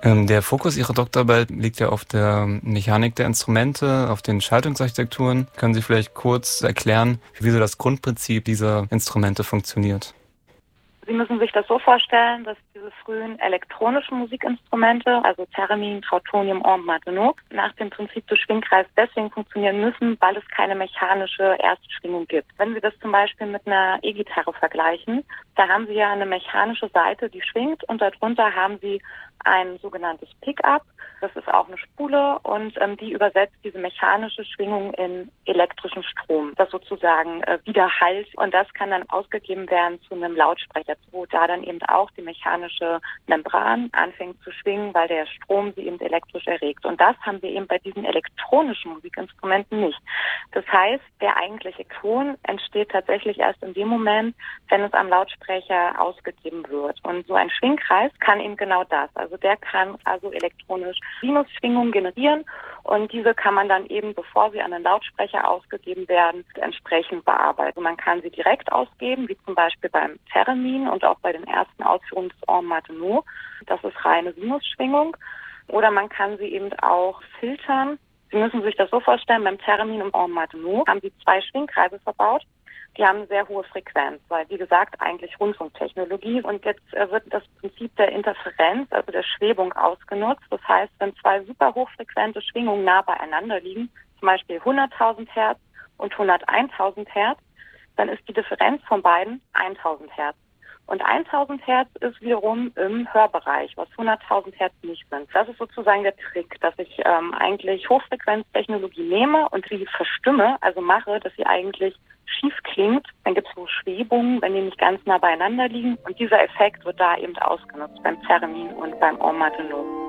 Der Fokus Ihrer Doktorarbeit liegt ja auf der Mechanik der Instrumente, auf den Schaltungsarchitekturen. Können Sie vielleicht kurz erklären, wie so das Grundprinzip dieser Instrumente funktioniert? Sie müssen sich das so vorstellen, dass diese frühen elektronischen Musikinstrumente, also Theremin, Trautonium und Martenot, nach dem Prinzip des Schwingkreises deswegen funktionieren müssen, weil es keine mechanische Erstschwingung gibt. Wenn Sie das zum Beispiel mit einer E-Gitarre vergleichen, da haben Sie ja eine mechanische Seite, die schwingt, und darunter haben Sie ein sogenanntes Pickup. Das ist auch eine Spule, und die übersetzt diese mechanische Schwingung in elektrischen Strom, das sozusagen widerhallt, und das kann dann ausgegeben werden zu einem Lautsprecher, wo da dann eben auch die mechanische Membran anfängt zu schwingen, weil der Strom sie eben elektrisch erregt. Und das haben wir eben bei diesen elektronischen Musikinstrumenten nicht. Das heißt, der eigentliche Ton entsteht tatsächlich erst in dem Moment, wenn es am Lautsprecher ausgegeben wird. Und so ein Schwingkreis kann eben genau das. Also der kann also elektronisch Sinusschwingungen generieren, und diese kann man dann eben, bevor sie an den Lautsprecher ausgegeben werden, entsprechend bearbeiten. Man kann sie direkt ausgeben, wie zum Beispiel beim Theremin und auch bei den ersten Ausführungen des En Martenot. Das ist reine Sinusschwingung. Oder man kann sie eben auch filtern. Sie müssen sich das so vorstellen, beim Theremin und En Martenot haben sie 2 Schwingkreise verbaut. Die haben eine sehr hohe Frequenz, weil, wie gesagt, eigentlich Rundfunktechnologie. Und jetzt wird das Prinzip der Interferenz, also der Schwebung, ausgenutzt. Das heißt, wenn 2 super hochfrequente Schwingungen nah beieinander liegen, zum Beispiel 100.000 Hertz und 101.000 Hertz, dann ist die Differenz von beiden 1.000 Hertz. Und 1.000 Hertz ist wiederum im Hörbereich, was 100.000 Hertz nicht sind. Das ist sozusagen der Trick, dass ich eigentlich Hochfrequenztechnologie nehme und sie verstimme, also mache, dass sie eigentlich schief klingt. Dann gibt es so Schwebungen, wenn die nicht ganz nah beieinander liegen. Und dieser Effekt wird da eben ausgenutzt beim Theremin und beim En Martenot.